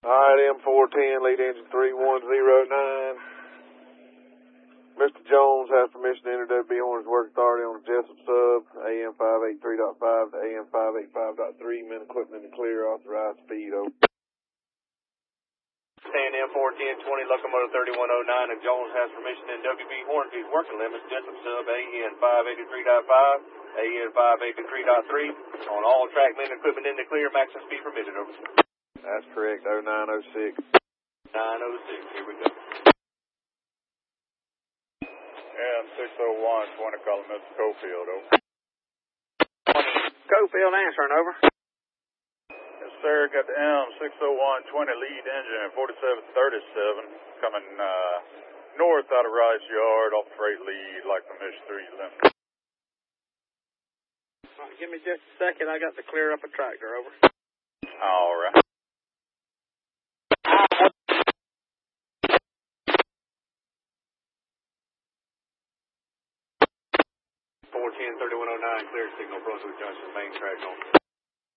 Alright, M410, lead engine 3109. Mr. Jones has permission to enter WB Hornets Work Authority on the Jessup sub, AM 583.5 to AM 585.3, men equipment in the clear, authorized speed, over. Stand M410, 20, locomotive 3109, and Jones has permission in WB Hornsby's working limits, Jessup sub, AN 583.5, AN 583.3, on all track men equipment in the clear, maximum speed permitted, over. That's correct, 0906. 906, here we go. M601, 20, calling Mr. Cofield, over. Cofield answering, over. Yes, sir, got the M601, 20, lead engine, 4737, coming north out of Rice Yard, off freight lead, like permission 3 limit. All right, give me just a second, I got to clear up a tractor, over. All right. 410, 3109, clear signal, Brunswick Junction, main track on.